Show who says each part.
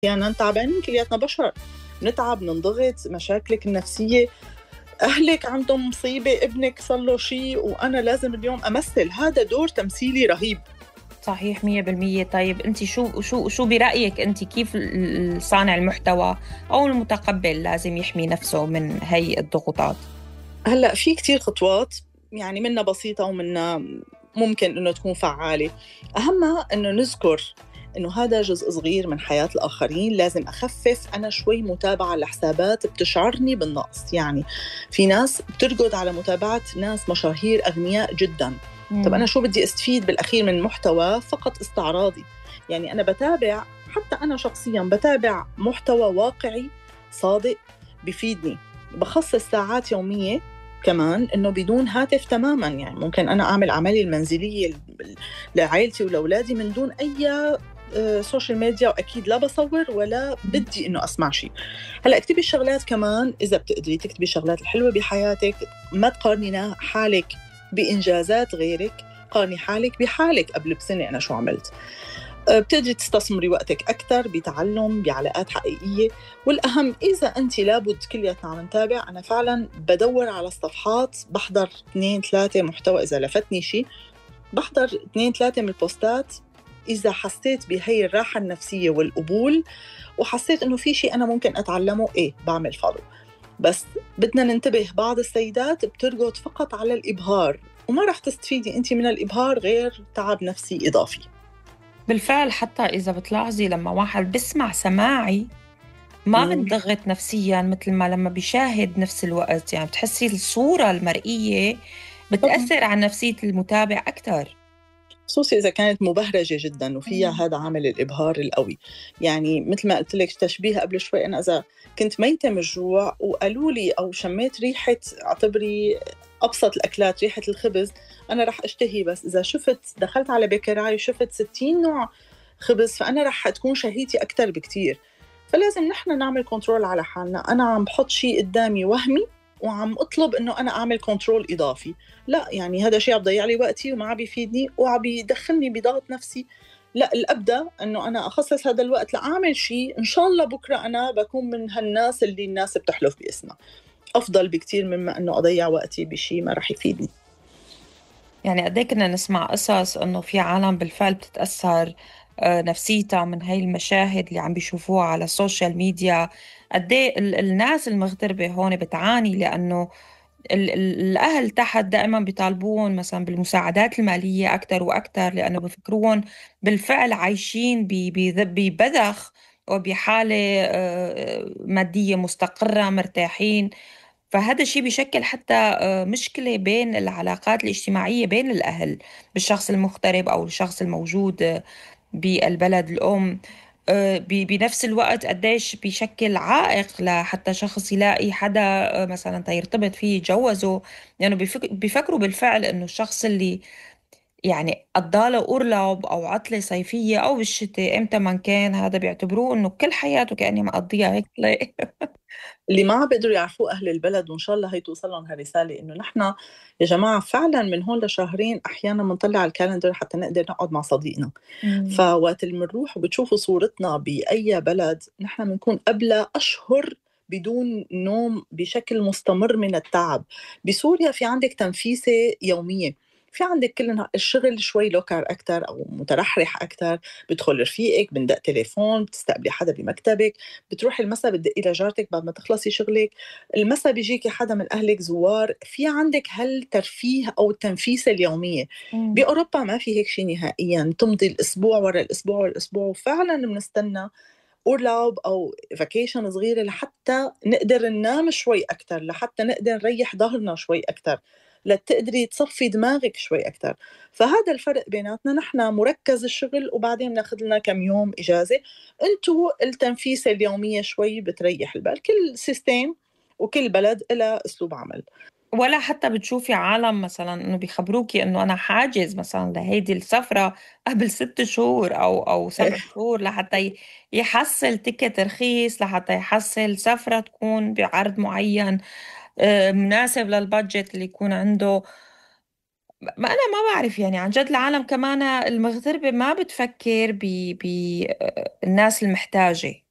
Speaker 1: أحيانًا تعبانين كلياتنا بشر، نتعب، ننضغط، مشاكلك النفسية، أهلِك عندهم مصيبة، ابنِك صار له شي وأنا لازم اليوم أمثّل، هذا دور تمثيلي رهيب.
Speaker 2: صحيح 100%. طيب أنتِ شو برأيِك أنتِ كيف صانع المحتوى أو المتقبّل لازم يحمي نفسه من هي الضغوطات؟
Speaker 1: هلأ في كتير خطوات، يعني منّا بسيطة ومنّا ممكن إنه تكون فعّالة، أهمها إنه نذكر إنه هذا جزء صغير من حياة الآخرين، لازم أخفف أنا شوي متابعة لحسابات بتشعرني بالنقص، يعني في ناس بتركض على متابعة ناس مشاهير أغنياء جدًا، طَب أنا
Speaker 2: إمم.
Speaker 1: شو بدي أستفيد بالأخير من محتوى فقط استعراضي، يعني أنا باتابع، حتى أنا شخصيًا باتابع محتوى واقعي صادق بيفيدني، بخصص ساعات يومية كمان إنه بدون هاتف تماماً، يعني ممكن أنا أعمل أعمالي المنزلية لعائلتي ولأولادي من دون أي سوشيال ميديا، وأكيد لا بصور ولا
Speaker 2: إمم.
Speaker 1: بدي إنه أسمع شيء. هلأ اكتبي الشغلات كمان، إذا بتقدري تكتبي الشغلات الحلوة بحياتك، ما تقارني حالك بإنجازات غيرك، قارني حالك بحالك قبل بسنة أنا شو عملت. بتقدري تستثمري وقتك أكتر بتعلم، بعلاقات حقيقية، والأهم إذا أنت لابد كلياتنا عم نتابع، أنا فعلا بدور على الصفحات، بحضر 2-3 محتوى إذا لفتني شيء، بحضر 2-3 من البوستات، إذا حسيت بهي الراحة النفسية والقبول وحسيت إنه في شيء أنا ممكن أتعلمه، إيه بعمل فولو. بس بدنا ننتبه، بعض السيدات بترقد فقط على الإبهار، وما رح تستفيدي أنت من الإبهار غير تعب نفسي إضافي.
Speaker 2: بالفعل حتى إذا بتلاحظي لمّا واحد بيسمع سماعي ما
Speaker 1: مم.
Speaker 2: بينضغط نفسيًا متل ما لمّا بيشاهد نفس الوقت، يعني بتحسّي الصورة المرئية
Speaker 1: طبعا،
Speaker 2: بتأثّر على نفسية المتابع أكتر.
Speaker 1: خصوصي إذا كانت مبهرجة جدا وفيها
Speaker 2: إمم.
Speaker 1: هذا عامل الإبهار القوي. يعني مثل ما قلت لك تشبيه قبل شوي، أنا إذا كنت ميتة من الجوع وقالوا لي أو شميت ريحة، اعتبري أبسط الأكلات، ريحة الخبز، أنا رح أشتهي. بس إذا دخلت على بيكراي وشفت 60 نوع خبز، فأنا رح تكون شهيتي أكتر بكتير. فلازم نحن نعمل كنترول على حالنا. أنا عم بحط شيء قدامي وهمي وعم أطلب إنه أنا أعمل كنترول إضافي، لا، يعني هذا شيء عم بيضيع لي وقتي وما عم بيفيدني وعم بيدخلني بضغط نفسي. لا، الأبدأ إنه أنا أخصص هذا الوقت لأعمل شيء إن شاء الله بكرة أنا بكون من هالناس اللي الناس بتحلف باسمها، أفضل بكتير مما إنه أضيع وقتي بشيء ما رح يفيدني.
Speaker 2: يعني قد إيه كنا نسمع قصص إنه في عالم بالفعل بتتأثّر نفسيتها من هاي المشاهد اللي عم بيشوفوها على السوشيال ميديا. قد إيه الناس المغتربة هون بتعاني لأنه الأهل تحت دائمًا بيطالبون مثلًا بالمساعدات المالية أكتر وأكتر، لأنه بفكروهم بالفعل عايشين ببذخ وبحالة مادية مستقرة مرتاحين. فهذا الشيء بيشكل حتى مشكلة بين العلاقات الاجتماعية بين الأهل بالشخص المغترب أو الشخص الموجود بالبلد الأم. بنفس الوقت قديش بيشكل عائق لحتى شخص يلاقي حدا مثلا يرتبط فيه يتجوزه، لأنه يعني بيفكروا بالفعل إنه الشخص اللي يعني قضاله أورلوب أو عطلة صيفية أو بالشتاء إمتى ما كان، هذا بيعتبروه إنه كل حياته كأني مقضيها هيك.
Speaker 1: اللي ما عم بيقدروا يعرفوه أهل البلد، وإن شاء الله هي توصل لهم هالرسالة، إنه نحن يا جماعة فعلا من هون لشهرين أحيانا بنطلع على الكالندر حتى نقدر نقعد مع صديقنا.
Speaker 2: مم.
Speaker 1: فوقت اللي بنروح وبتشوفوا صورتنا بأي بلد، نحن بنكون قبل أشهر بدون نوم بشكل مستمر من التعب. بسوريا في عندك تنفيسة يومية، في عندك كل الشغل شوي لوكر أكتر أو مترحرح أكتر، بدخل رفيقك، بندق تليفون، بتستقبلي حدا بمكتبك، بتروحي المساء بتدقي لجارتك بعد ما تخلصي شغلك، المساء بيجيكي حدا من أهلك زوار، في عندك هالترفيه أو التنفيسة اليومية.
Speaker 2: مم.
Speaker 1: بأوروبا ما في هيك شيء نهائيا، تمضي الأسبوع ورا الأسبوع ورا الأسبوع، وفعلا بنستنى أورلاوب أو فاكيشن صغيرة لحتى نقدر ننام شوي أكتر، لحتى نقدر نريح ظهرنا شوي أكتر، لتقدري تصفي دماغك شوي أكتر. فهذا الفرق بيناتنا، نحن مركز الشغل وبعدين ناخذ لنا كم يوم إجازة، انتو التنفيسة اليومية شوي بتريح البال. كل سيستم وكل بلد لها أسلوب عمل.
Speaker 2: ولا حتى بتشوفي عالم مثلا انه بيخبروكي انه انا حاجز مثلا لهيدي السفرة قبل 6 شهور او 7 شهور لحتى يحصل تيكت رخيص، لحتى يحصل سفرة تكون بعرض معين مناسب للبادجت اللي يكون عنده. ما انا ما بعرف يعني عن جد العالم كمان المغتربة ما بتفكر ب الناس المحتاجة.